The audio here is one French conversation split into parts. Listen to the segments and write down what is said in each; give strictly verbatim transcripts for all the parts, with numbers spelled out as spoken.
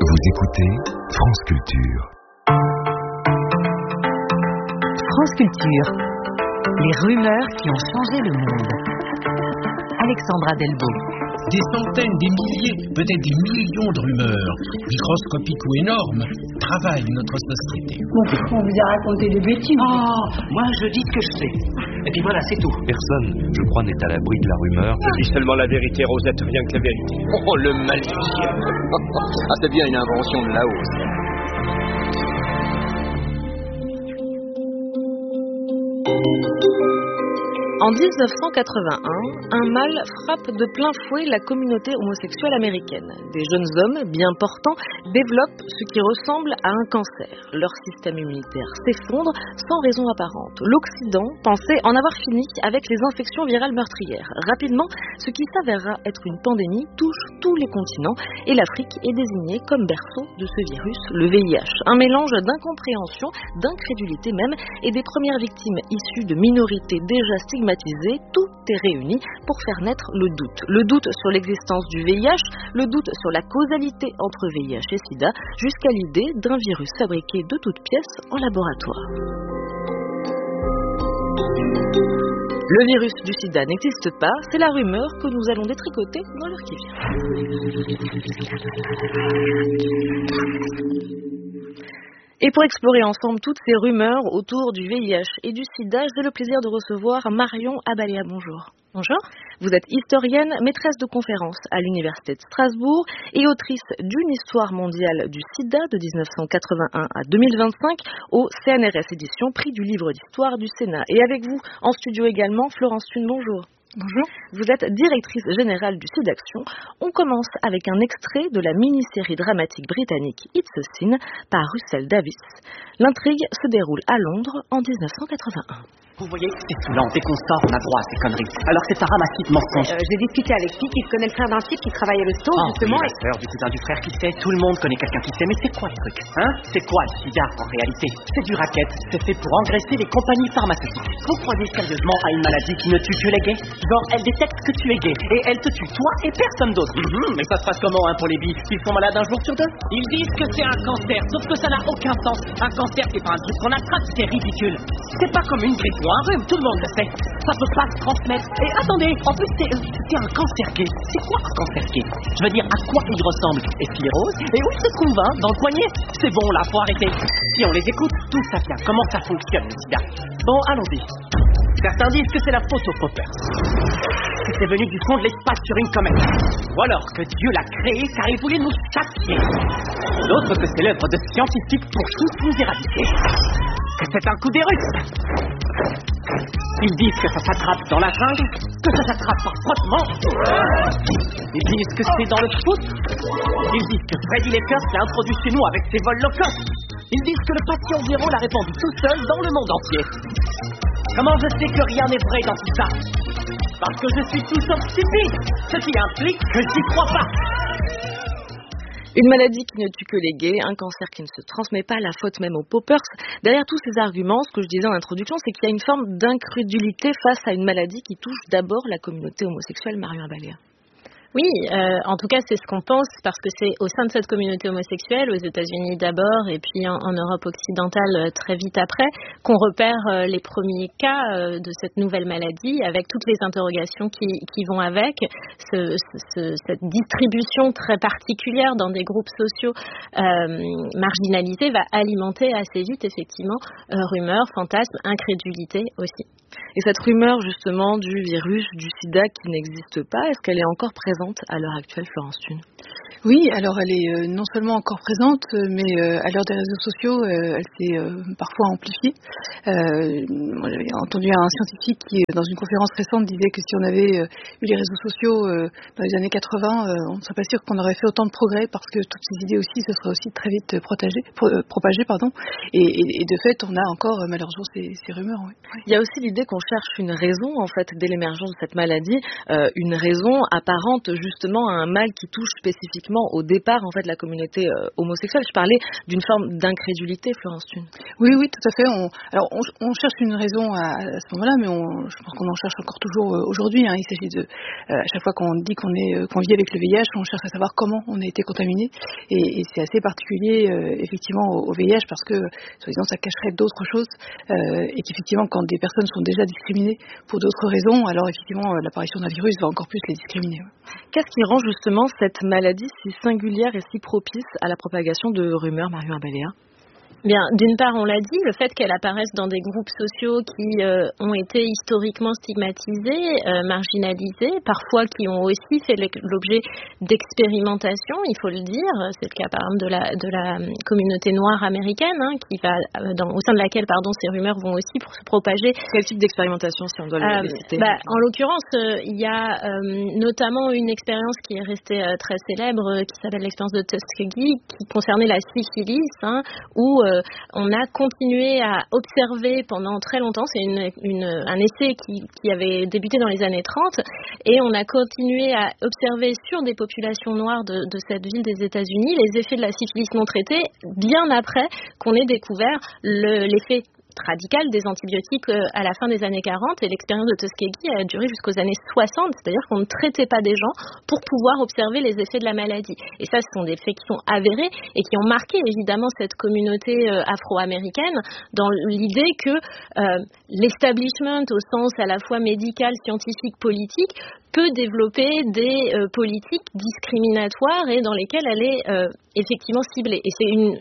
Vous écoutez France Culture. France Culture. Les rumeurs qui ont changé le monde. Alexandra Delvaux. Des centaines, des milliers, peut-être des millions de rumeurs, microscopiques ou énormes, travaillent notre société. On vous a raconté des bêtises. Oh, moi je dis ce que je sais. Et puis voilà, c'est tout. Personne, je crois, n'est à l'abri de la rumeur. Je dis seulement la vérité, Rosette, rien que la vérité. Oh, le magicien. Ah, c'est bien une invention de là-haut, ça. En dix-neuf cent quatre-vingt-un, un mal frappe de plein fouet la communauté homosexuelle américaine. Des jeunes hommes bien portants développent ce qui ressemble à un cancer. Leur système immunitaire s'effondre sans raison apparente. L'Occident pensait en avoir fini avec les infections virales meurtrières. Rapidement, ce qui s'avérera être une pandémie touche tous les continents et l'Afrique est désignée comme berceau de ce virus, le V I H. Un mélange d'incompréhension, d'incrédulité même et des premières victimes issues de minorités déjà stigmatisées. Tout est réuni pour faire naître le doute. Le doute sur l'existence du V I H, le doute sur la causalité entre V I H et sida, jusqu'à l'idée d'un virus fabriqué de toutes pièces en laboratoire. Le virus du sida n'existe pas, c'est la rumeur que nous allons détricoter dans l'heure qui vient. Et pour explorer ensemble toutes ces rumeurs autour du V I H et du sida, j'ai le plaisir de recevoir Marion Abaléa. Bonjour. Bonjour. Vous êtes historienne, maîtresse de conférences à l'Université de Strasbourg et autrice d'une histoire mondiale du sida de dix-neuf cent quatre-vingt-un à deux mille vingt-cinq au C N R S Éditions, prix du livre d'histoire du Sénat. Et avec vous en studio également, Florence Thune, bonjour. Bonjour. Vous êtes directrice générale du SIDAction. On commence avec un extrait de la mini-série dramatique britannique It's a Sin par Russell Davies. L'intrigue se déroule à Londres en dix-neuf cent quatre-vingt-un. Vous voyez, c'est saoulant. Dès qu'on sort, on a droit à ces conneries. Alors c'est un ramassis de mensonges. Euh, J'ai discuté avec qui qui connaît le frère d'un type qui travaille à l'hosto, oh, justement. Oui, la sœur du cousin du frère qui sait. Tout le monde connaît quelqu'un qui sait. Mais c'est quoi le truc, hein? C'est quoi le sida en réalité? C'est du racket. C'est fait pour engraisser les compagnies pharmaceutiques. Vous croyez sérieusement à une maladie qui ne tue que les gays? Genre, elle détecte que tu es gay et elle te tue toi et personne d'autre. Mm-hmm. Mais ça se passe comment, hein, pour les billes? Ils sont malades un jour sur deux? Ils disent que c'est un cancer, sauf que ça n'a aucun sens. Un cancer, c'est pas un truc qu'on attrape, c'est ridicule. C'est pas comme une grippe ou un rhume, tout le monde. Ça peut pas se transmettre. Et attendez, en plus c'est, c'est un cancer gay. C'est quoi un cancer gay? Je veux dire, à quoi il ressemble? Est-ce qu'il est rose? Et où il se trouve, hein? Dans le poignet? C'est bon là, faut arrêter. Si on les écoute, tout ça vient. Comment ça fonctionne, le sida? Bon, allons-y. Certains disent que c'est la faute aux poppers, que c'est venu du fond de l'espace sur une comète. Ou alors que Dieu l'a créé car il voulait nous châtier. D'autres que c'est l'œuvre de scientifiques pour tous nous éradiquer. Que c'est un coup des Russes. Ils disent que ça s'attrape dans la jungle, que ça s'attrape par frottement. Ils disent que c'est dans le foot. Ils disent que Freddy Lakers l'a introduit chez nous avec ses vols low cost. Ils disent que le patient zéro l'a répandu tout seul dans le monde entier. Comment je sais que rien n'est vrai dans tout ça? Parce que je suis tout sauf stupide, ce qui implique que j'y crois pas. Une maladie qui ne tue que les gays, un cancer qui ne se transmet pas, la faute même aux poppers. Derrière tous ces arguments, ce que je disais en introduction, c'est qu'il y a une forme d'incrédulité face à une maladie qui touche d'abord la communauté homosexuelle. Marion Abaléa. Oui, euh, en tout cas, c'est ce qu'on pense parce que c'est au sein de cette communauté homosexuelle, aux États-Unis d'abord et puis en, en Europe occidentale très vite après, qu'on repère euh, les premiers cas euh, de cette nouvelle maladie avec toutes les interrogations qui, qui vont avec, ce, ce, cette distribution très particulière dans des groupes sociaux euh, marginalisés va alimenter assez vite effectivement euh, rumeurs, fantasmes, incrédulité aussi. Et cette rumeur justement du virus, du sida qui n'existe pas, est-ce qu'elle est encore présente à l'heure actuelle, Florence Thune? Oui, alors elle est euh, non seulement encore présente, mais euh, à l'heure des réseaux sociaux, euh, elle s'est euh, parfois amplifiée. Euh, moi, j'avais entendu un scientifique qui, dans une conférence récente, disait que si on avait euh, eu les réseaux sociaux euh, dans les années quatre-vingts, euh, on ne serait pas sûr qu'on aurait fait autant de progrès parce que toutes ces idées aussi se seraient aussi très vite protégées, pro, euh, propagées. Pardon. Et, et, et de fait, on a encore, euh, malheureusement, ces, ces rumeurs. Oui. Il y a aussi l'idée qu'on cherche une raison en fait dès l'émergence de cette maladie, euh, une raison apparente justement à un mal qui touche spécifiquement au départ en fait la communauté euh, homosexuelle. Je parlais d'une forme d'incrédulité, Florence Thune. Oui, oui, tout à fait. On, alors on, on cherche une raison à, à ce moment-là, mais on, je pense qu'on en cherche encore toujours euh, aujourd'hui. Hein. Il s'agit de, euh, à chaque fois qu'on dit qu'on est, euh, qu'on vit avec le V I H, on cherche à savoir comment on a été contaminé. Et, et c'est assez particulier euh, effectivement au, au V I H parce que, soi-disant, ça cacherait d'autres choses euh, et qu'effectivement, quand des personnes sont déjà discriminées pour d'autres raisons, alors effectivement, euh, l'apparition d'un virus va encore plus les discriminer. Ouais. Qu'est-ce qui rend justement cette maladie si singulière et si propice à la propagation de rumeurs, Marion Abalea? Bien, d'une part, on l'a dit, le fait qu'elle apparaisse dans des groupes sociaux qui euh, ont été historiquement stigmatisés, euh, marginalisés, parfois qui ont aussi fait l'objet d'expérimentations, il faut le dire. C'est le cas, par exemple, de la, de la communauté noire américaine, hein, qui va, dans, au sein de laquelle, pardon, ces rumeurs vont aussi pour se propager. Quel type d'expérimentation, si on doit euh, le citer? bah, En l'occurrence, euh, il y a euh, notamment une expérience qui est restée euh, très célèbre, euh, qui s'appelle l'expérience de Tuskegee, qui concernait la syphilis, hein, où euh, on a continué à observer pendant très longtemps, c'est une, une, un essai qui, qui avait débuté dans les années trente, et on a continué à observer sur des populations noires de, de cette ville des États-Unis les effets de la syphilis non traitée, bien après qu'on ait découvert le, l'effet radical des antibiotiques à la fin des années quarante, et l'expérience de Tuskegee a duré jusqu'aux années soixante, c'est-à-dire qu'on ne traitait pas des gens pour pouvoir observer les effets de la maladie. Et ça, ce sont des faits qui sont avérés et qui ont marqué évidemment cette communauté afro-américaine dans l'idée que euh, l'establishment, au sens à la fois médical, scientifique, politique, peut développer des euh, politiques discriminatoires et dans lesquelles elle est euh, effectivement ciblée. Et c'est une,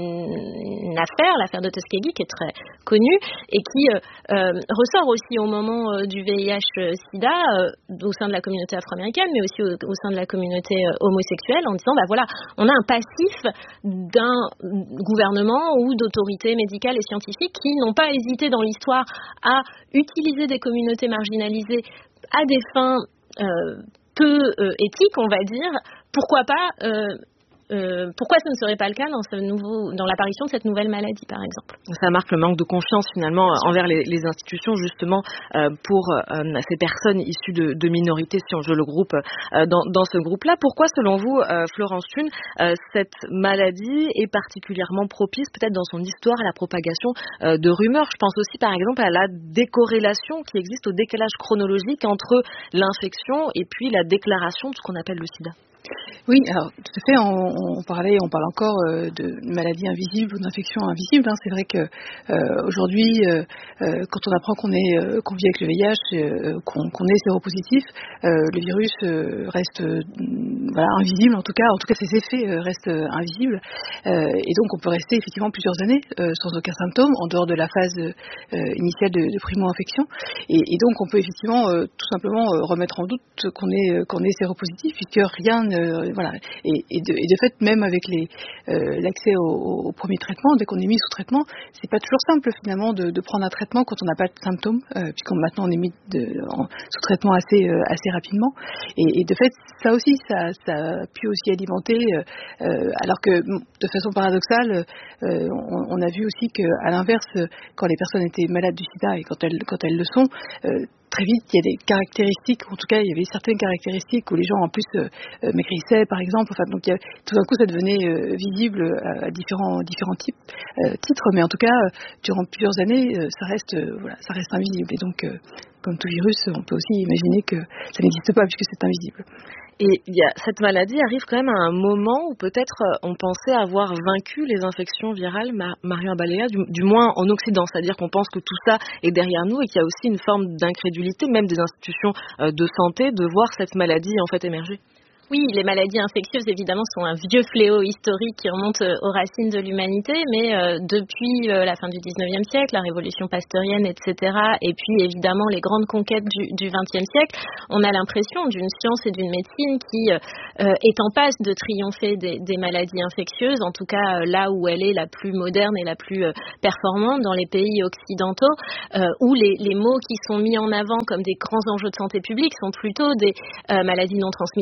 une, une affaire, l'affaire de Tuskegee, qui est très connue et qui euh, euh, ressort aussi au moment euh, du V I H-Sida euh, au sein de la communauté afro-américaine, mais aussi au, au sein de la communauté euh, homosexuelle, en disant, bah voilà, on a un passif d'un gouvernement ou d'autorités médicales et scientifiques qui n'ont pas hésité dans l'histoire à utiliser des communautés marginalisées à des fins euh, peu euh, éthiques, on va dire. Pourquoi pas euh, Euh, pourquoi ce ne serait pas le cas dans, ce nouveau, dans l'apparition de cette nouvelle maladie, par exemple? Ça marque le manque de confiance, finalement, envers les, les institutions, justement, euh, pour euh, ces personnes issues de, de minorités, si on veut le groupe, euh, dans, dans ce groupe-là. Pourquoi, selon vous, euh, Florence Thune, euh, cette maladie est particulièrement propice, peut-être dans son histoire, à la propagation euh, de rumeurs? Je pense aussi, par exemple, à la décorrélation qui existe au décalage chronologique entre l'infection et puis la déclaration de ce qu'on appelle le sida. Oui, alors tout à fait, on, on parlait, on parle encore euh, de maladies invisibles ou d'infections invisibles. Hein. C'est vrai que euh, aujourd'hui, euh, euh, quand on apprend qu'on est, euh, qu'on vit avec le V I H, euh, qu'on, qu'on est séropositif, euh, le virus euh, reste euh, voilà, invisible. En tout cas, en tout cas, ses effets euh, restent euh, invisibles. Euh, et donc, on peut rester effectivement plusieurs années euh, sans aucun symptôme, en dehors de la phase euh, initiale de, de primo-infection. Et, et donc, on peut effectivement euh, tout simplement euh, remettre en doute qu'on est, euh, qu'on est séropositif, puisque rien ne voilà. Et, et, de, et de fait, même avec les, euh, l'accès au, au premier traitement, dès qu'on est mis sous traitement, c'est pas toujours simple finalement de, de prendre un traitement quand on n'a pas de symptômes, euh, puisqu'on maintenant on est mis de, en, sous traitement assez, euh, assez rapidement. Et, et de fait, ça aussi, ça, ça a pu aussi alimenter, euh, alors que de façon paradoxale, euh, on, on a vu aussi qu'à l'inverse, quand les personnes étaient malades du sida et quand elles, quand elles le sont, euh, très vite, il y a des caractéristiques, en tout cas, il y avait certaines caractéristiques où les gens, en plus, euh, maigrissaient, par exemple. Enfin, donc, il y a, tout d'un coup, ça devenait euh, visible à, à différents, différents types, euh, titres. Mais en tout cas, euh, durant plusieurs années, euh, ça reste, euh, voilà, ça reste invisible. Et donc, euh, comme tout virus, on peut aussi imaginer que ça n'existe pas puisque c'est invisible. Et il y a, cette maladie arrive quand même à un moment où peut-être on pensait avoir vaincu les infections virales, Marion Abalea, du, du moins en Occident. C'est-à-dire qu'on pense que tout ça est derrière nous et qu'il y a aussi une forme d'incrédulité, même des institutions de santé, de voir cette maladie en fait émerger. Oui, les maladies infectieuses, évidemment, sont un vieux fléau historique qui remonte aux racines de l'humanité, mais euh, depuis euh, la fin du dix-neuvième siècle, la révolution pasteurienne, et cetera, et puis évidemment les grandes conquêtes du, du vingtième siècle, on a l'impression d'une science et d'une médecine qui euh, est en passe de triompher des, des maladies infectieuses, en tout cas euh, là où elle est la plus moderne et la plus euh, performante, dans les pays occidentaux, euh, où les, les mots qui sont mis en avant comme des grands enjeux de santé publique sont plutôt des euh, maladies non transmissibles,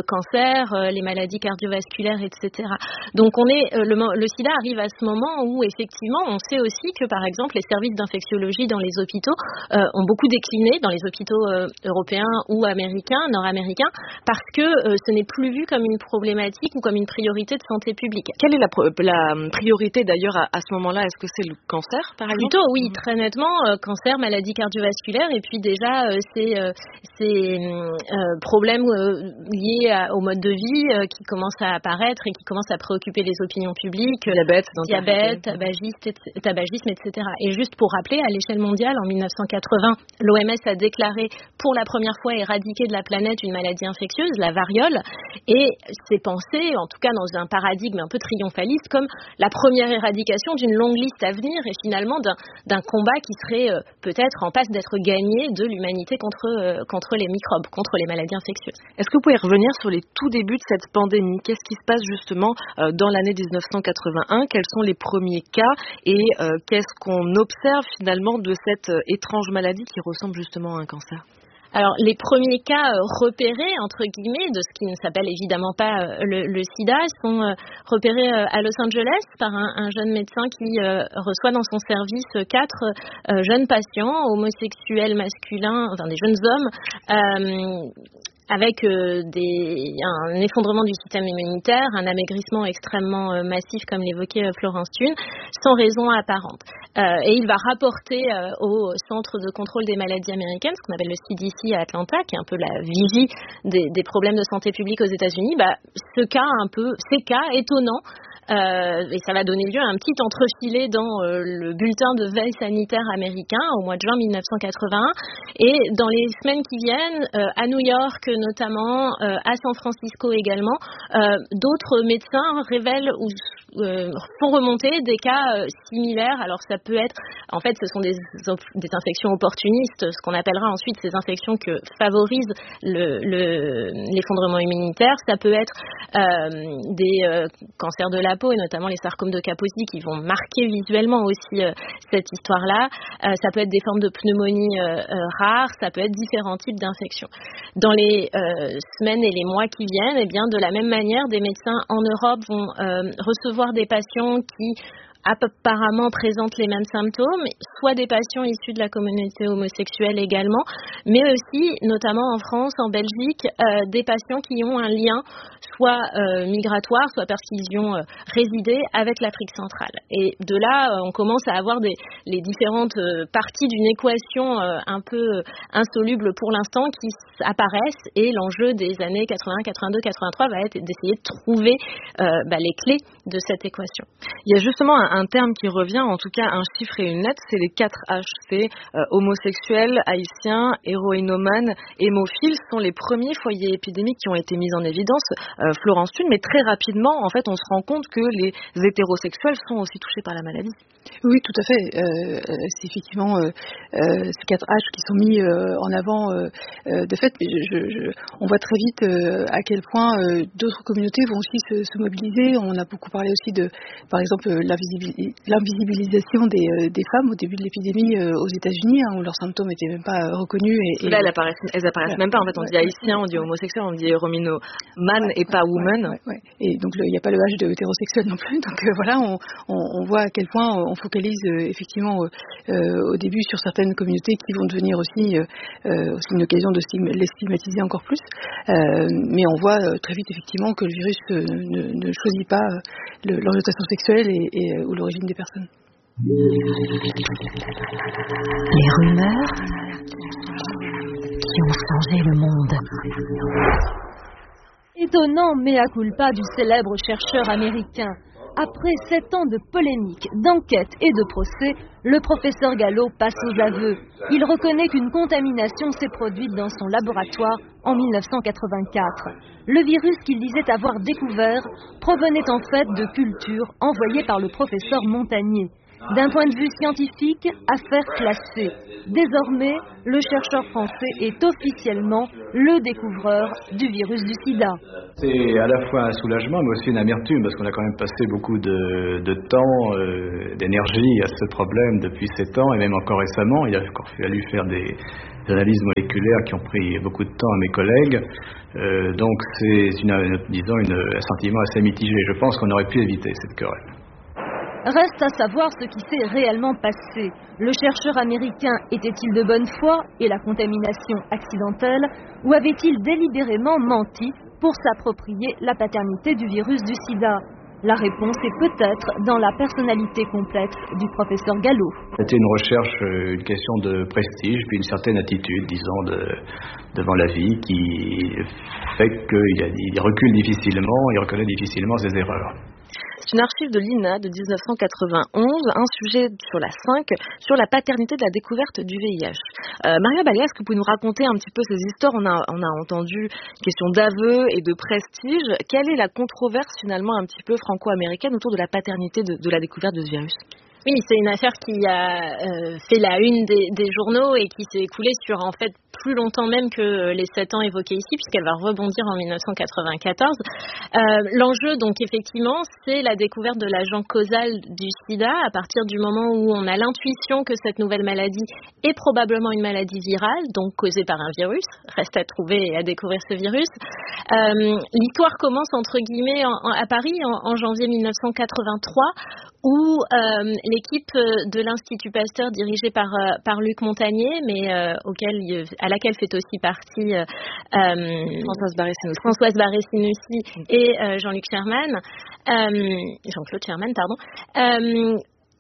cancer, euh, les maladies cardiovasculaires, et cetera. Donc on est, euh, le, le sida arrive à ce moment où effectivement on sait aussi que par exemple les services d'infectiologie dans les hôpitaux euh, ont beaucoup décliné dans les hôpitaux euh, européens ou américains, nord-américains, parce que euh, ce n'est plus vu comme une problématique ou comme une priorité de santé publique. Quelle est la, la priorité d'ailleurs à, à ce moment-là? Est-ce que c'est le cancer par exemple? Plutôt oui, très nettement, euh, cancer, maladie cardiovasculaire et puis déjà euh, ces, euh, ces euh, problèmes euh, liés à, au mode de vie euh, qui commencent à apparaître et qui commencent à préoccuper les opinions publiques, diabète, diabète tabagisme, et, tabagisme, et cetera. Et juste pour rappeler, à l'échelle mondiale, en mille neuf cent quatre-vingts, l'O M S a déclaré pour la première fois éradiquer de la planète une maladie infectieuse, la variole, et c'est pensé, en tout cas dans un paradigme un peu triomphaliste, comme la première éradication d'une longue liste à venir et finalement d'un, d'un combat qui serait euh, peut-être en passe d'être gagné de l'humanité contre, euh, contre les microbes, contre les maladies infectieuses. Est-ce que vous pouvez revenir sur les tout débuts de cette pandémie? Qu'est-ce qui se passe justement euh, dans l'année dix-neuf cent quatre-vingt-un? Quels sont les premiers cas et euh, qu'est-ce qu'on observe finalement de cette euh, étrange maladie qui ressemble justement à un cancer? Alors, les premiers cas euh, repérés, entre guillemets, de ce qui ne s'appelle évidemment pas euh, le, le sida, sont euh, repérés euh, à Los Angeles par un, un jeune médecin qui euh, reçoit dans son service euh, quatre euh, jeunes patients homosexuels masculins, enfin des jeunes hommes, euh, avec euh, des, un effondrement du système immunitaire, un amaigrissement extrêmement euh, massif, comme l'évoquait euh, Florence Thune, sans raison apparente. Euh, et il va rapporter euh, au Centre de contrôle des maladies américaines, ce qu'on appelle le C D C à Atlanta, qui est un peu la vigie des, des problèmes de santé publique aux États-Unis, bah, ce cas un peu, ces cas étonnants. Euh, et ça va donner lieu à un petit entrefilet dans euh, le bulletin de veille sanitaire américain au mois de juin mille neuf cent quatre-vingt-un. Et dans les semaines qui viennent, euh, à New York notamment, euh, à San Francisco également, euh, d'autres médecins révèlent ou euh, font remonter des cas euh, similaires. Alors ça peut être, en fait, ce sont des, des infections opportunistes, ce qu'on appellera ensuite ces infections que favorise le, le, l'effondrement immunitaire. Ça peut être euh, des euh, cancers de la peau et notamment les sarcomes de Kaposi qui vont marquer visuellement aussi euh, cette histoire-là. Euh, ça peut être des formes de pneumonie euh, euh, rares, ça peut être différents types d'infections. Dans les euh, semaines et les mois qui viennent, eh bien, de la même manière, des médecins en Europe vont euh, recevoir des patients qui apparemment présentent les mêmes symptômes, soit des patients issus de la communauté homosexuelle également, mais aussi, notamment en France, en Belgique, euh, des patients qui ont un lien soit euh, migratoire, soit parce qu'ils y ont euh, résidé avec l'Afrique centrale. Et de là, euh, on commence à avoir des, les différentes euh, parties d'une équation euh, un peu euh, insoluble pour l'instant qui apparaissent, et l'enjeu des années quatre-vingts, quatre-vingt-deux, quatre-vingt-trois va être d'essayer de trouver euh, bah, les clés de cette équation. Il y a justement un, un terme qui revient, en tout cas un chiffre et une lettre, c'est les quatre H. C'est euh, homosexuels, haïtiens, héroïnomanes, hémophiles, sont les premiers foyers épidémiques qui ont été mis en évidence, euh, Florence Thune, mais très rapidement, en fait, on se rend compte que les hétérosexuels sont aussi touchés par la maladie. Oui, tout à fait. Euh, c'est effectivement euh, euh, ces quatre H qui sont mis euh, en avant euh, euh, de fait, mais je, je, on voit très vite euh, à quel point euh, d'autres communautés vont aussi se, se mobiliser. On a beaucoup parlé aussi de, par exemple, l'invisibilisation des, euh, des femmes au début de l'épidémie euh, aux États-Unis, hein, où leurs symptômes n'étaient même pas euh, reconnus. Et, et là, elles apparaissent, elles apparaissent voilà. même pas. En fait, on dit haïtien, on dit homosexuel, on dit héroïno man ouais, et pas woman. Ouais, ouais, ouais. Et donc, il n'y a pas le H de hétérosexuel non plus. Donc euh, voilà, on, on, on voit à quel point on focalise euh, effectivement euh, au début sur certaines communautés qui vont devenir aussi, euh, aussi une occasion de stigma, les stigmatiser encore plus. Euh, mais on voit euh, très vite effectivement que le virus euh, ne, ne choisit pas euh, le, l'orientation sexuelle et, et, ou l'origine des personnes. Les rumeurs qui ont changé le monde. Étonnant mea culpa du célèbre chercheur américain. Après sept ans de polémiques, d'enquêtes et de procès, le professeur Gallo passe aux aveux. Il reconnaît qu'une contamination s'est produite dans son laboratoire en mille neuf cent quatre-vingt-quatre. Le virus qu'il disait avoir découvert provenait en fait de cultures envoyées par le professeur Montagnier. D'un point de vue scientifique, affaire classée. Désormais, le chercheur français est officiellement le découvreur du virus du sida. C'est à la fois un soulagement, mais aussi une amertume, parce qu'on a quand même passé beaucoup de, de temps, euh, d'énergie à ce problème depuis sept ans, et même encore récemment. Il a encore fallu faire des, analyses moléculaires qui ont pris beaucoup de temps à mes collègues. Euh, donc c'est, une, disons, une, un sentiment assez mitigé. Je pense qu'on aurait pu éviter cette querelle. Reste à savoir ce qui s'est réellement passé. Le chercheur américain était-il de bonne foi et la contamination accidentelle, ou avait-il délibérément menti pour s'approprier la paternité du virus du sida? La réponse est peut-être dans la personnalité complexe du professeur Gallo. C'était une recherche, une question de prestige, puis une certaine attitude, disons, de, devant la vie, qui fait qu'il il recule difficilement, il reconnaît difficilement ses erreurs. C'est une archive de l'I N A de dix-neuf cent quatre-vingt-onze, un sujet sur la cinq, sur la paternité de la découverte du V I H. Euh, Maria Balea, est-ce que vous pouvez nous raconter un petit peu ces histoires? On a, on a entendu question d'aveu et de prestige. Quelle est la controverse finalement un petit peu franco-américaine autour de la paternité de, de la découverte de ce virus? Oui, c'est une affaire qui a euh, fait la une des, des journaux et qui s'est écoulée sur en fait plus longtemps même que les sept ans évoqués ici, puisqu'elle va rebondir en dix-neuf cent quatre-vingt-quatorze. Euh, l'enjeu, donc effectivement, c'est la découverte de l'agent causal du sida à partir du moment où on a l'intuition que cette nouvelle maladie est probablement une maladie virale, donc causée par un virus. Reste à trouver et à découvrir ce virus. Euh, l'histoire commence entre guillemets en, en, à Paris en, en janvier dix-neuf cent quatre-vingt-trois, où euh, l'équipe de l'Institut Pasteur dirigée par, par Luc Montagnier, mais euh, auquel, à laquelle fait aussi partie euh, Françoise Barré-Sinoussi, Françoise Barré-Sinoussi et euh, Jean-Luc Sherman, euh, Jean-Claude Sherman, pardon, euh,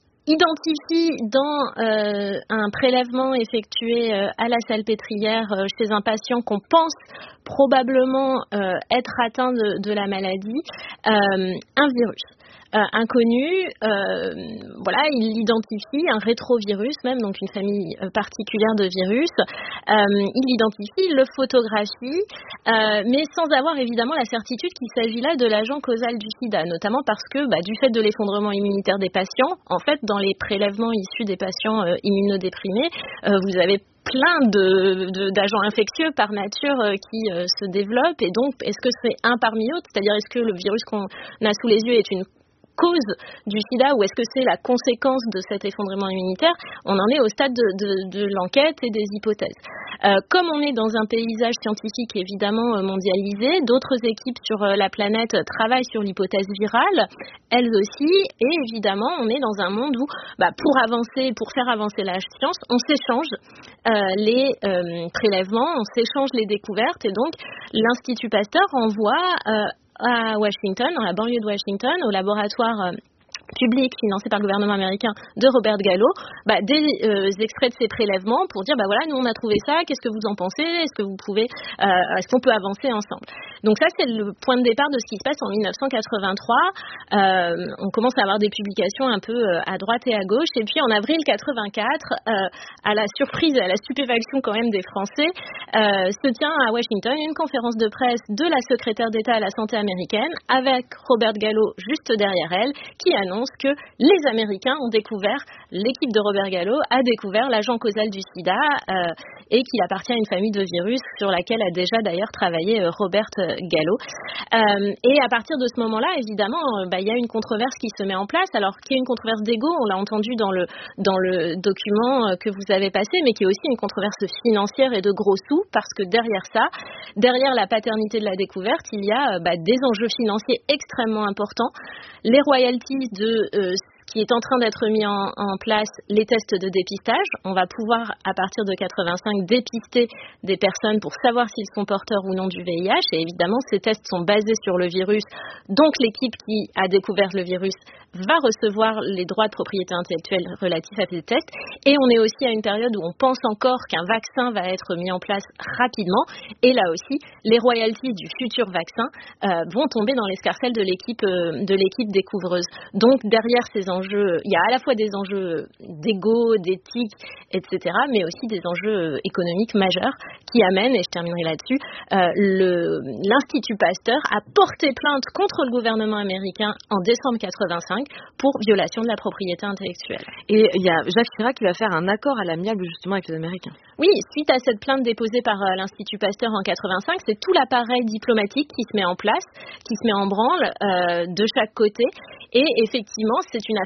identifie dans euh, un prélèvement effectué euh, à la salpêtrière euh, chez un patient qu'on pense probablement euh, être atteint de, de la maladie, euh, un virus. Euh, inconnu, euh, voilà, il identifie un rétrovirus même, donc une famille euh, particulière de virus. Euh, il l'identifie, le photographie, euh, mais sans avoir évidemment la certitude qu'il s'agit là de l'agent causal du sida, notamment parce que bah, du fait de l'effondrement immunitaire des patients, en fait, dans les prélèvements issus des patients euh, immunodéprimés, euh, vous avez plein de, de, d'agents infectieux par nature euh, qui euh, se développent, et donc est-ce que c'est un parmi d'autres, c'est-à-dire est-ce que le virus qu'on a sous les yeux est une cause du sida ou est-ce que c'est la conséquence de cet effondrement immunitaire? On en est au stade de, de, de l'enquête et des hypothèses. Euh, comme on est dans un paysage scientifique évidemment mondialisé, d'autres équipes sur la planète travaillent sur l'hypothèse virale, elles aussi, et évidemment on est dans un monde où bah, pour avancer, pour faire avancer la science, on s'échange euh, les euh, prélèvements, on s'échange les découvertes, et donc l'Institut Pasteur envoie euh, à Washington, dans la banlieue de Washington, au laboratoire euh, public financé par le gouvernement américain de Robert Gallo, bah, des euh, extraits de ces prélèvements pour dire bah voilà, nous on a trouvé ça, qu'est-ce que vous en pensez, est-ce que vous pouvez euh, est-ce qu'on peut avancer ensemble. Donc ça c'est le point de départ de ce qui se passe en dix-neuf cent quatre-vingt-trois. Euh, on commence à avoir des publications un peu euh, à droite et à gauche, et puis en avril quatre-vingt-quatre, euh, à la surprise et à la stupéfaction quand même des Français, euh, se tient à Washington une conférence de presse de la secrétaire d'État à la santé américaine avec Robert Gallo juste derrière elle, qui annonce que les Américains ont découvert, l'équipe de Robert Gallo a découvert l'agent causal du sida euh, et qu'il appartient à une famille de virus sur laquelle a déjà d'ailleurs travaillé euh, Robert Gallo. Euh, et à partir de ce moment-là, évidemment, euh, bah, il y a une controverse qui se met en place, alors qu'il y a une controverse d'ego, on l'a entendu dans le, dans le document euh, que vous avez passé, mais qui est aussi une controverse financière et de gros sous, parce que derrière ça, derrière la paternité de la découverte, il y a euh, bah, des enjeux financiers extrêmement importants, les royalties de Euh, qui est en train d'être mis en, en place, les tests de dépistage. On va pouvoir, à partir de quatre-vingt-cinq, dépister des personnes pour savoir s'ils sont porteurs ou non du V I H. Et évidemment, ces tests sont basés sur le virus. Donc, l'équipe qui a découvert le virus va recevoir les droits de propriété intellectuelle relatifs à ces tests. Et on est aussi à une période où on pense encore qu'un vaccin va être mis en place rapidement. Et là aussi, les royalties du futur vaccin euh, vont tomber dans l'escarcelle de l'équipe, euh, de l'équipe découvreuse. Donc, derrière ces enjeux, il y a à la fois des enjeux d'égo, d'éthique, et cetera, mais aussi des enjeux économiques majeurs qui amènent, et je terminerai là-dessus, euh, le, l'Institut Pasteur a porté plainte contre le gouvernement américain en décembre quatre-vingt-cinq pour violation de la propriété intellectuelle. Et il y a Jacques Chirac qui va faire un accord à l'amiable justement avec les Américains. Oui, suite à cette plainte déposée par euh, l'Institut Pasteur en quatre-vingt-cinq, c'est tout l'appareil diplomatique qui se met en place, qui se met en branle euh, de chaque côté. Et effectivement, c'est une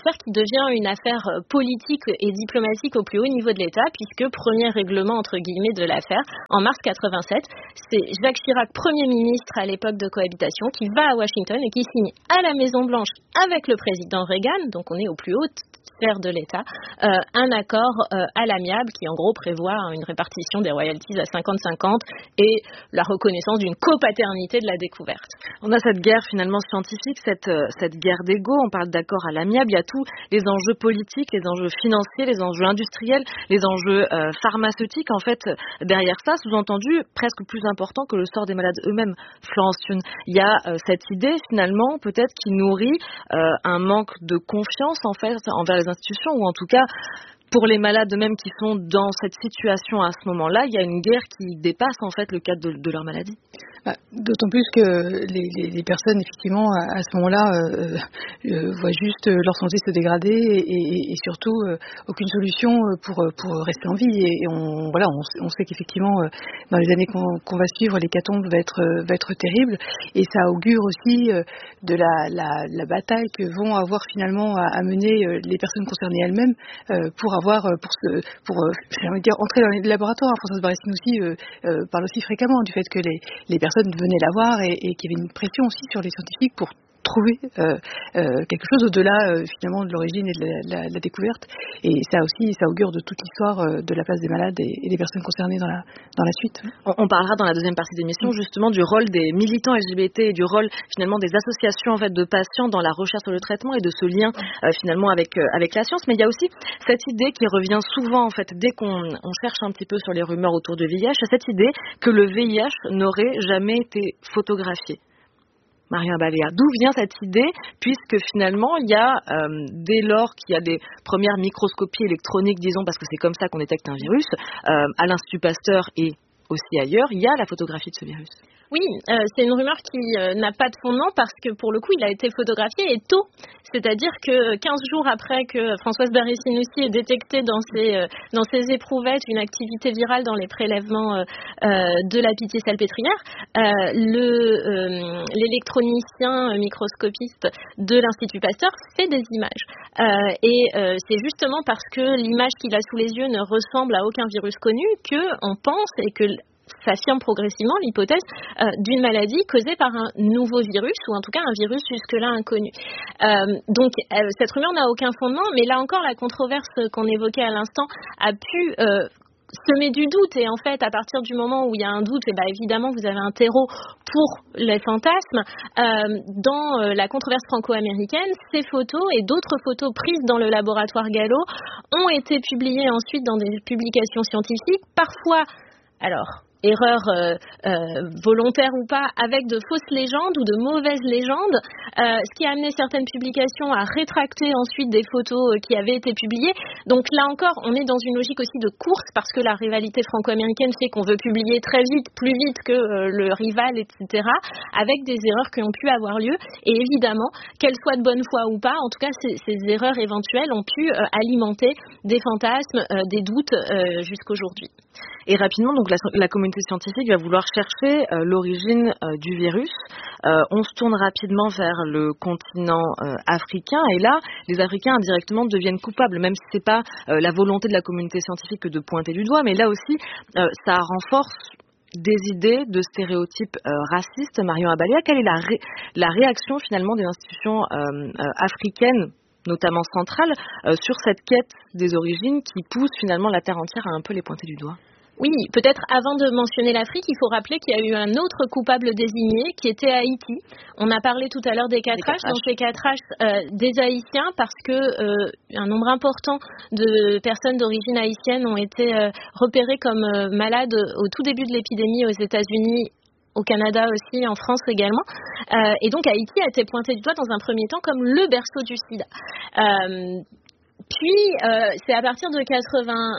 affaire qui devient une affaire politique et diplomatique au plus haut niveau de l'État, puisque premier règlement entre guillemets de l'affaire, en mars quatre-vingt-sept, c'est Jacques Chirac, Premier ministre à l'époque de cohabitation, qui va à Washington et qui signe à la Maison-Blanche avec le président Reagan, donc on est au plus haut sphère de l'État, euh, un accord euh, à l'amiable qui en gros prévoit une répartition des royalties à cinquante cinquante et la reconnaissance d'une copaternité de la découverte. On a cette guerre finalement scientifique, cette, euh, cette guerre d'ego, on parle d'accord à l'amiable, il y a tous les enjeux politiques, les enjeux financiers, les enjeux industriels, les enjeux euh, pharmaceutiques en fait derrière ça, sous-entendu presque plus important que le sort des malades eux-mêmes. Florence Thune, il y a euh, cette idée finalement peut-être qui nourrit euh, un manque de confiance en fait envers les institutions, ou en tout cas pour les malades eux-mêmes qui sont dans cette situation à ce moment-là, il y a une guerre qui dépasse en fait le cadre de, de leur maladie. Bah, d'autant plus que les, les, les personnes effectivement à, à ce moment-là euh, euh, voient juste leur santé se dégrader et, et, et surtout euh, aucune solution pour pour rester en vie. Et, et on voilà, on, on sait qu'effectivement euh, dans les années qu'on, qu'on va suivre, l'hécatombe va être va être terrible, et ça augure aussi euh, de la, la la bataille que vont avoir finalement à, à mener euh, les personnes concernées elles-mêmes euh, pour avoir pour se, pour euh, j'ai envie de dire entrer dans les laboratoires. Françoise Barré-Sinoussi euh, euh, parle aussi fréquemment du fait que les les personnes venaient la voir et, et qu'il y avait une pression aussi sur les scientifiques pour trouver euh, euh, quelque chose au-delà euh, finalement de l'origine et de la, la, la découverte, et ça aussi ça augure de toute l'histoire euh, de la place des malades et, et des personnes concernées dans la dans la suite. On, on parlera dans la deuxième partie de l'émission justement du rôle des militants L G B T et du rôle finalement des associations en fait de patients dans la recherche sur le traitement et de ce lien euh, finalement avec euh, avec la science. Mais il y a aussi cette idée qui revient souvent en fait dès qu'on on cherche un petit peu sur les rumeurs autour du V I H, cette idée que le V I H n'aurait jamais été photographié. Marion Abaléa, d'où vient cette idée, puisque finalement il y a, euh, dès lors qu'il y a des premières microscopies électroniques, disons, parce que c'est comme ça qu'on détecte un virus, euh, à l'Institut Pasteur et aussi ailleurs, il y a la photographie de ce virus. Oui, euh, c'est une rumeur qui euh, n'a pas de fondement parce que pour le coup, il a été photographié et tôt. C'est-à-dire que quinze jours après que Françoise Barré-Sinoussi ait détecté dans ses, euh, dans ses éprouvettes une activité virale dans les prélèvements euh, euh, de la Pitié-Salpêtrière, euh, le, euh, l'électronicien microscopiste de l'Institut Pasteur fait des images. Euh, et euh, c'est justement parce que l'image qu'il a sous les yeux ne ressemble à aucun virus connu qu'on pense et que s'affirme progressivement l'hypothèse euh, d'une maladie causée par un nouveau virus, ou en tout cas un virus jusque-là inconnu. Euh, donc euh, cette rumeur n'a aucun fondement, mais là encore la controverse qu'on évoquait à l'instant a pu euh, semer du doute, et en fait à partir du moment où il y a un doute, et ben évidemment vous avez un terreau pour les fantasmes. Euh, dans euh, la controverse franco-américaine, ces photos et d'autres photos prises dans le laboratoire Gallo ont été publiées ensuite dans des publications scientifiques, parfois alors erreur euh, euh, volontaire ou pas, avec de fausses légendes ou de mauvaises légendes, euh, ce qui a amené certaines publications à rétracter ensuite des photos qui avaient été publiées. Donc là encore, on est dans une logique aussi de course, parce que la rivalité franco-américaine fait qu'on veut publier très vite, plus vite que euh, le rival, et cetera, avec des erreurs qui ont pu avoir lieu. Et évidemment, qu'elles soient de bonne foi ou pas, en tout cas, ces, ces erreurs éventuelles ont pu euh, alimenter des fantasmes, euh, des doutes euh, jusqu'aujourd'hui. Et rapidement, donc la, la communauté scientifique va vouloir chercher euh, l'origine euh, du virus. Euh, on se tourne rapidement vers le continent euh, africain, et là, les Africains indirectement deviennent coupables, même si c'est pas euh, la volonté de la communauté scientifique que de pointer du doigt, mais là aussi, euh, ça renforce des idées de stéréotypes euh, racistes. Marion Abaléa, quelle est la, ré- la réaction finalement des institutions euh, euh, africaines, notamment centrales, euh, sur cette quête des origines qui pousse finalement la Terre entière à un peu les pointer du doigt? Oui, peut-être avant de mentionner l'Afrique, il faut rappeler qu'il y a eu un autre coupable désigné qui était Haïti. On a parlé tout à l'heure des quatre H, dans ces quatre H euh, des Haïtiens, parce que euh, un nombre important de personnes d'origine haïtienne ont été euh, repérées comme euh, malades au tout début de l'épidémie aux États-Unis, au Canada aussi, en France également. Euh, et donc Haïti a été pointé du doigt dans un premier temps comme le berceau du sida. Euh, puis, euh, c'est à partir de quatre-vingt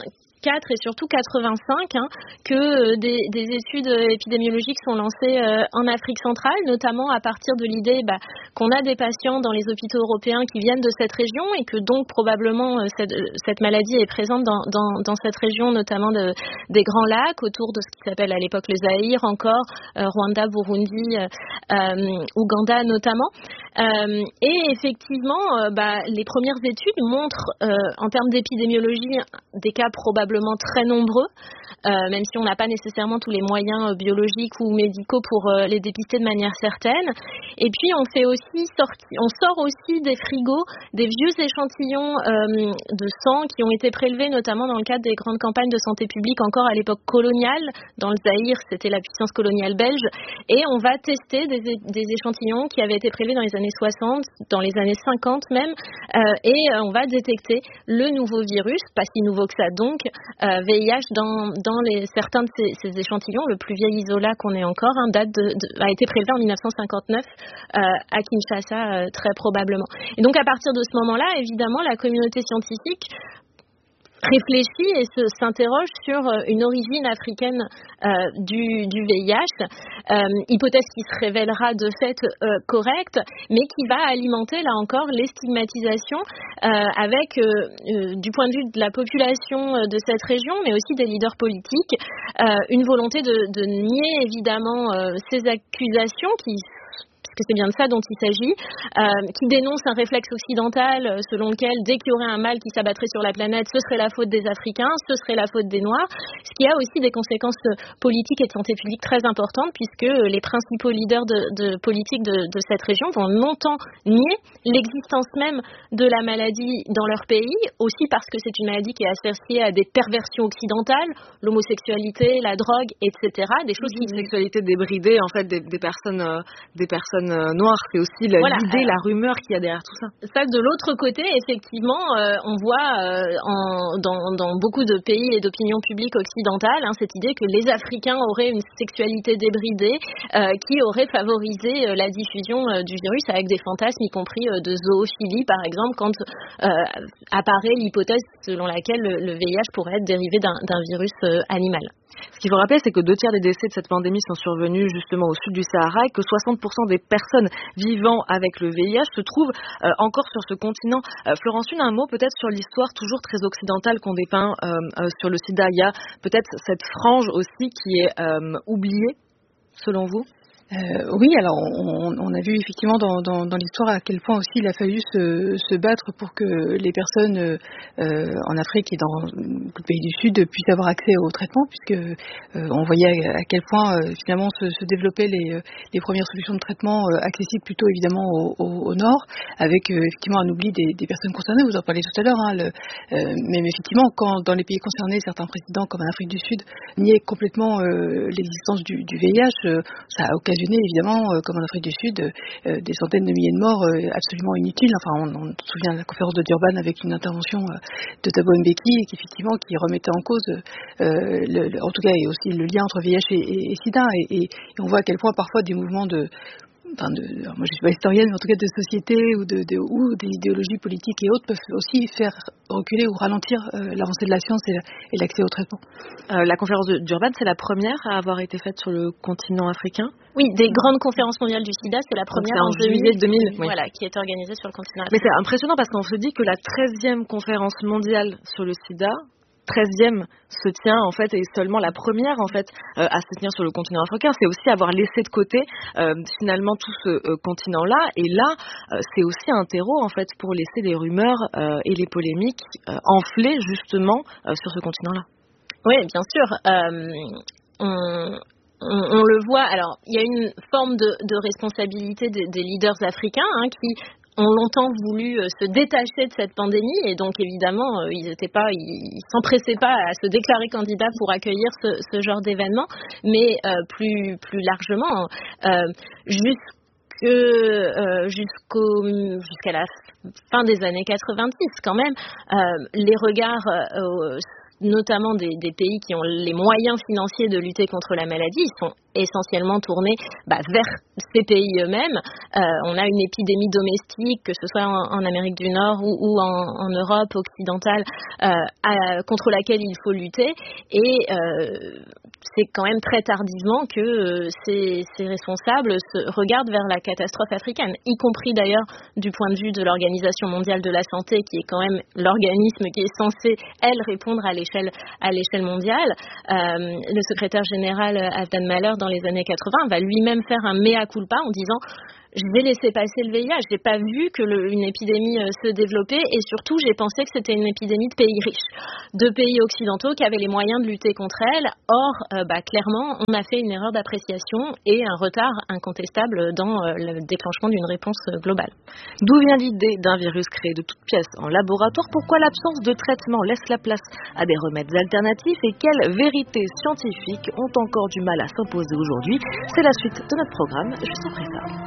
quatre et surtout quatre-vingt-cinq hein, que euh, des, des études épidémiologiques sont lancées euh, en Afrique centrale, notamment à partir de l'idée bah, qu'on a des patients dans les hôpitaux européens qui viennent de cette région et que donc probablement euh, cette, cette maladie est présente dans, dans, dans cette région, notamment de, des Grands Lacs, autour de ce qui s'appelle à l'époque le Zaïre encore, euh, Rwanda, Burundi, euh, euh, Ouganda notamment. Euh, et effectivement, euh, bah, les premières études montrent euh, en termes d'épidémiologie des cas probablement très nombreux, euh, même si on n'a pas nécessairement tous les moyens euh, biologiques ou médicaux pour euh, les dépister de manière certaine. Et puis on fait aussi sorti, on sort aussi des frigos des vieux échantillons euh, de sang qui ont été prélevés notamment dans le cadre des grandes campagnes de santé publique encore à l'époque coloniale. Dans le Zaïre, c'était la puissance coloniale belge. Et on va tester des, des échantillons qui avaient été prélevés dans les années soixante, dans les années cinquante même, euh, et euh, on va détecter le nouveau virus, pas si nouveau que ça donc, euh, V I H dans, dans les, certains de ces, ces échantillons. Le plus vieil isolat qu'on ait encore hein, date de, de, a été prélevé en dix-neuf cent cinquante-neuf euh, à Kinshasa euh, très probablement. Et donc à partir de ce moment-là, évidemment, la communauté scientifique réfléchit et se, s'interroge sur une origine africaine euh, du, du V I H, euh, hypothèse qui se révélera de fait euh, correcte, mais qui va alimenter là encore les stigmatisations euh, avec, euh, euh, du point de vue de la population de cette région, mais aussi des leaders politiques, euh, une volonté de, de nier évidemment euh, ces accusations qui que c'est bien de ça dont il s'agit, euh, qui dénonce un réflexe occidental selon lequel dès qu'il y aurait un mal qui s'abattrait sur la planète, ce serait la faute des Africains, ce serait la faute des Noirs, ce qui a aussi des conséquences politiques et de santé publique très importantes puisque les principaux leaders de, de politique de, de cette région vont longtemps nier l'existence même de la maladie dans leur pays, aussi parce que c'est une maladie qui est associée à des perversions occidentales, l'homosexualité, la drogue, et cetera. Des choses qui... Une sexualité débridée, en fait, des, des personnes... Euh, des personnes noires, c'est aussi la, voilà, l'idée, la rumeur qu'il y a derrière tout ça. Ça, de l'autre côté, effectivement, euh, on voit euh, en, dans, dans beaucoup de pays et d'opinion publique occidentale hein, cette idée que les Africains auraient une sexualité débridée euh, qui aurait favorisé euh, la diffusion euh, du virus avec des fantasmes, y compris euh, de zoophilie, par exemple, quand euh, apparaît l'hypothèse selon laquelle le, le V I H pourrait être dérivé d'un, d'un virus euh, animal. Ce qu'il faut rappeler, c'est que deux tiers des décès de cette pandémie sont survenus justement au sud du Sahara et que soixante pour cent des personnes vivant avec le V I H se trouvent euh, encore sur ce continent. Euh, Florence, une un mot peut-être sur l'histoire toujours très occidentale qu'on dépeint euh, euh, sur le sida. Il y a peut-être cette frange aussi qui est euh, oubliée, selon vous ? Euh, oui, alors on, on a vu effectivement dans, dans, dans l'histoire à quel point aussi il a fallu se, se battre pour que les personnes euh, en Afrique et dans beaucoup de pays du Sud puissent avoir accès au traitement, puisque euh, on voyait à, à quel point euh, finalement se, se développaient les, les premières solutions de traitement euh, accessibles plutôt évidemment au, au, au nord, avec euh, effectivement un oubli des, des personnes concernées. Vous en parlez tout à l'heure, hein, le, euh, mais effectivement quand dans les pays concernés, certains présidents comme en Afrique du Sud niaient complètement euh, l'existence du, du V I H, euh, ça a occasionné évidemment, euh, comme en Afrique du Sud, euh, des centaines de milliers de morts euh, absolument inutiles. Enfin, on, on se souvient de la conférence de Durban avec une intervention euh, de Thabo Mbeki, qui effectivement qui remettait en cause, euh, le, le, en tout cas, et aussi le lien entre V I H et, et, et SIDA. Et, et, et on voit à quel point parfois des mouvements de Enfin de, moi je suis pas historienne, mais en tout cas de société ou, de, de, ou des idéologies politiques et autres peuvent aussi faire reculer ou ralentir euh, l'avancée de la science et, la, et l'accès au traitement. Euh, la conférence de Durban, c'est la première à avoir été faite sur le continent africain ? Oui, des grandes conférences mondiales du sida, c'est la première en, en juillet deux mille, oui. Voilà, qui est organisée sur le continent africain. Mais c'est impressionnant parce qu'on se dit que la treizième conférence mondiale sur le sida, treizième se tient en fait, et seulement la première en fait euh, à se tenir sur le continent africain. C'est aussi avoir laissé de côté euh, finalement tout ce euh, continent-là, et là euh, c'est aussi un terreau en fait pour laisser les rumeurs euh, et les polémiques euh, enfler justement euh, sur ce continent-là. Oui, bien sûr. Euh, on... On, on le voit, alors il y a une forme de, de responsabilité des, des leaders africains hein, qui ont longtemps voulu euh, se détacher de cette pandémie et donc évidemment euh, ils étaient pas, ils, ils s'empressaient pas à se déclarer candidats pour accueillir ce, ce genre d'événement, mais euh, plus plus largement euh, jusque euh, jusqu'au jusqu'à la fin des années quatre-vingt-dix quand même, euh, les regards euh, notamment des, des pays qui ont les moyens financiers de lutter contre la maladie, ils sont essentiellement tournés bah, vers ces pays eux-mêmes. Euh, on a une épidémie domestique, que ce soit en, en Amérique du Nord ou, ou en, en Europe occidentale, euh, à, contre laquelle il faut lutter. Et euh, c'est quand même très tardivement que euh, ces, ces responsables se regardent vers la catastrophe africaine, y compris d'ailleurs du point de vue de l'Organisation mondiale de la santé, qui est quand même l'organisme qui est censé, elle, répondre à l'échelle, à l'échelle mondiale. Euh, le secrétaire général Afdan Mahler, dans les années quatre-vingts, va lui-même faire un mea culpa en disant « je vais laisser passer le V I H, j'ai pas vu que le, une épidémie euh, se développait et surtout j'ai pensé que c'était une épidémie de pays riches, de pays occidentaux qui avaient les moyens de lutter contre elle. Or, euh, bah, clairement, on a fait une erreur d'appréciation et un retard incontestable dans euh, le déclenchement d'une réponse euh, globale. » D'où vient l'idée d'un virus créé de toutes pièces en laboratoire? Pourquoi l'absence de traitement laisse la place à des remèdes alternatifs? Et quelles vérités scientifiques ont encore du mal à s'imposer aujourd'hui? C'est la suite de notre programme, juste après ça.